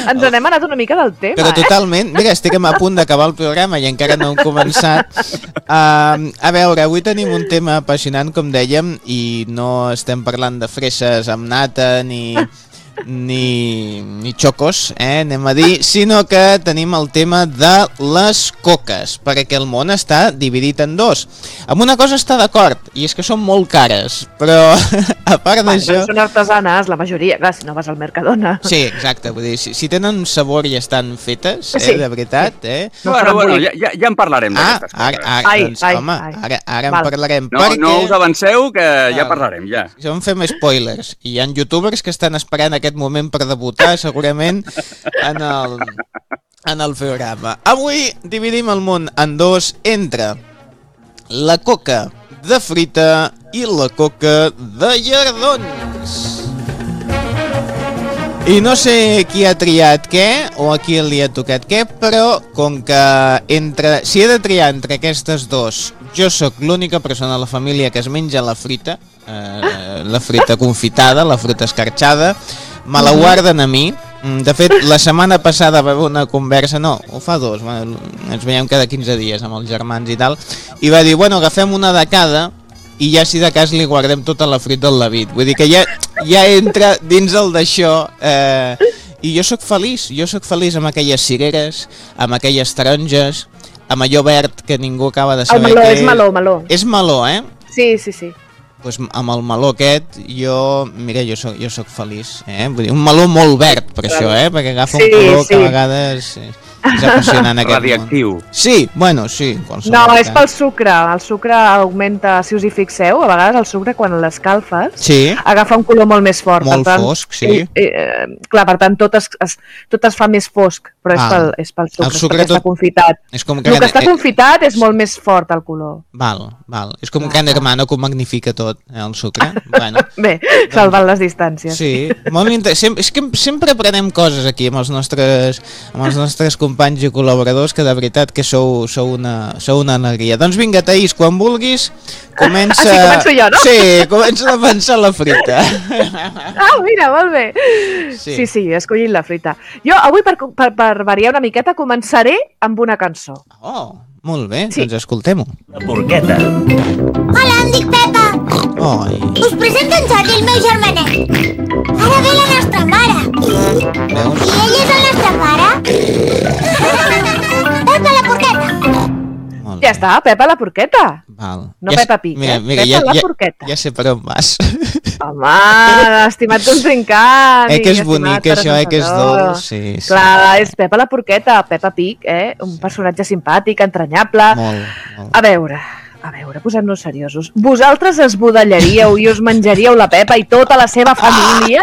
Ens n'hem anat una mica del tema, Però totalment. Mira, estic a punt d'acabar el programa i encara no hem començat. A veure, avui tenim un tema apassionant, com dèiem, i no estem parlant de fresses amb nata ni xocos, anem a dir, sinó que tenim el tema de les coques, perquè el món està dividit en dos. Amb una cosa està d'acord, i és que són molt cares, però a part d'això... Són artesanes, la majoria, clar, si no vas al Mercadona. Sí, exacte, vull dir, si tenen un sabor i estan fetes, de veritat, Bueno, ja en parlarem d'aquestes coses. Doncs, home, ara en parlarem. No us avanceu, que ja parlarem, ja. Ja en fem spoilers, i hi ha youtubers que estan esperant aquest moment per debutar, segurament, en el programa. Avui dividim el món en dos, entre la coca de fruita i la coca de llardons. I no sé qui ha triat què, o a qui li ha tocat què, però com que si he de triar entre aquestes dos, jo sóc l'única persona a la família que es menja la fruita confitada, la fruita escarxada, me la guarden a mi. De fet, la setmana passada va haver una conversa, no, ho fa dos, ens veiem cada 15 dies amb els germans i tal, i va dir, bueno, agafem una de cada i ja si de cas li guardem tota la fruita al David. Vull dir que ja entra dins el d'això, i jo sóc feliç amb aquelles cireres, amb aquelles taronges, amb allò verd que ningú acaba de saber què és. És meló. És meló, Sí. Pues amb el meló aquest, jo soc feliç, Vull dir, un meló molt verd, per això, perquè agafa un color que a vegades és apassionant aquest radiactiu. món. Sí, bueno, sí. No, és pel sucre. El sucre augmenta, si us hi fixeu, a vegades el sucre quan l'escalfes agafa un color molt més fort. Molt fosc, sí. Clar, per tant, tot es fa més fosc, però és pel sucre, perquè està confitat. El que està confitat és molt més fort, el color. Val. És com un gran hermano que ho magnifica tot, el sucre. Bé, salvant les distàncies. Sí, molt interessant. És que sempre aprenem coses aquí amb els nostres companys i col·laboradors, que de veritat que sou una alegria. Doncs vinga, Taís, quan vulguis, comença... Sí, començo jo, no? Sí, comença a pensar la fruita. Mira, molt bé. Sí, he escollit la fruita. Jo avui, per variar una miqueta, començaré amb una cançó. Oh, molt bé, doncs escoltem-ho. La porqueta. Hola, em dic Pepa. Us presento en Jordi, el meu germanet. Ara ve la nostra mare. Veus? I ell és el nostre pare. Pepa la porqueta. Ja està, Pepa la porqueta. Val. No Peppa Pig, Mira, Pepa la porqueta. Ja sé per on vas. Home, estimat contrincant. Que és bonic això, que és dolç. Sí. Clar, és Pepa la porqueta, Peppa Pig, un personatge simpàtic, entranyable. Molt. A veure, posem-nos seriosos. Vosaltres esbudellaríeu i us menjaríeu la Pepa i tota la seva família?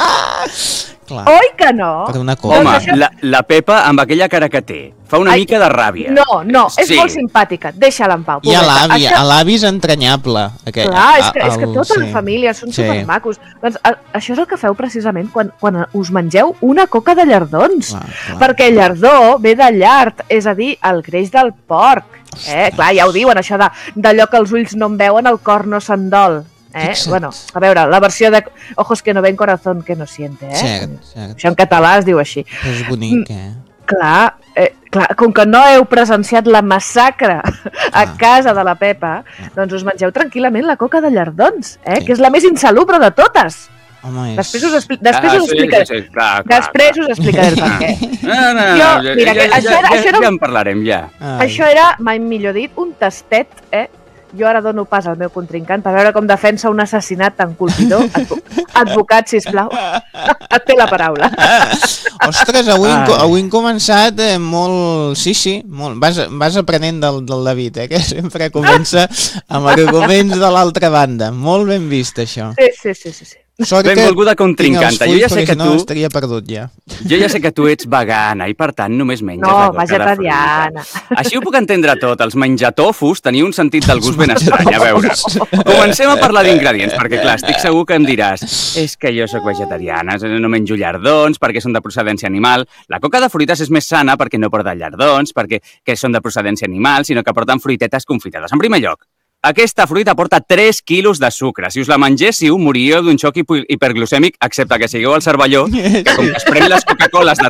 Clar. Oi que no? Per una cosa. Home, la Pepa amb aquella cara que té fa una mica de ràbia. No, és molt simpàtica. Deixa-la en pau. I a l'avi és entranyable. Clar, és que tota la família són supermacos. Doncs això és el que feu precisament quan us mengeu una coca de llardons. Perquè llardó ve de llard, és a dir, el greix del porc. Clar, ja ho diuen, això d'allò que els ulls no en veuen, el cor no se'n dol. Bueno, a veure, la versió de ojos que no ven, corazón que no siente, Cert. Això en català es diu així. És bonic, Clar, com que no heu presenciat la massacre a casa de la Pepa, doncs us mengeu tranquil·lament la coca de llardons, que és la més insalubre de totes. Home, Després us explicaré. Després us explicaré el per què. Ja en parlarem, ja. Això era, mai millor dit, un tastet, Jo ara dono pas al meu contrincant per veure com defensa un assassinat tan colpidor. Advocat, sisplau, et té la paraula. Ostres, avui hem començat molt... Sí, molt. Vas aprenent del David, que sempre comença amb arguments de l'altra banda. Molt ben vist, això. Sí. Benvolguda contrincanta. Jo ja sé que tu... estaria perdut, ja. Jo ja sé que tu ets vegana i, per tant, només menges la coca de fruita. vegetariana. Així ho puc entendre tot. Els menjatofus teniu un sentit del gust ben estrany. A veure, comencem a parlar d'ingredients, perquè, clar, estic segur que em diràs és que jo sóc vegetariana, no menjo llardons perquè són de procedència animal. La coca de fruites és més sana perquè no porta llardons, perquè són de procedència animal, sinó que porten fruitetes confitades. En primer lloc, aquesta fruita porta 3 quilos de sucre. Si us la mengéssiu, moriríeu d'un xoc hiperglucèmic, excepte que sigueu el Cervelló, que com que es pren les Coca-Coles de